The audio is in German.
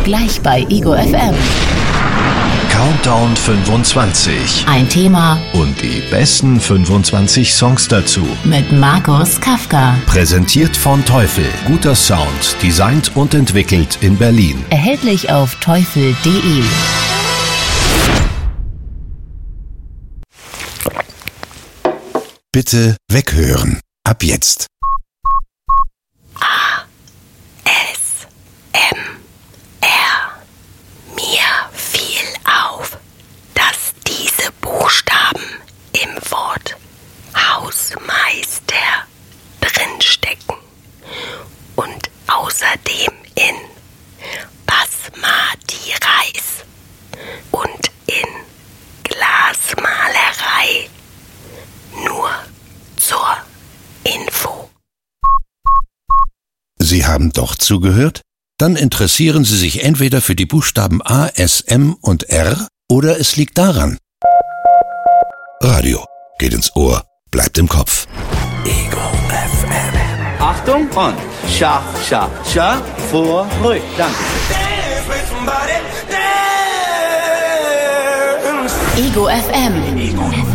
Gleich bei Ego FM. Countdown 25. Ein Thema Und die besten 25 Songs dazu. mit Markus Kafka. Präsentiert von Teufel. Guter Sound. Designt und entwickelt in Berlin. Erhältlich auf teufel.de. Bitte weghören. Ab jetzt. Mir fiel auf, dass diese Buchstaben im Wort Hausmeister drinstecken und außerdem in Basmati Reis und in Glasmalerei. Nur zur Info. Sie haben doch zugehört? Dann interessieren Sie sich entweder für die Buchstaben A, S, M und R oder es liegt daran. Radio geht ins Ohr, bleibt im Kopf. Ego FM. Achtung und Schach, Schach, Schach, vor, ruhig, danke. Ego FM.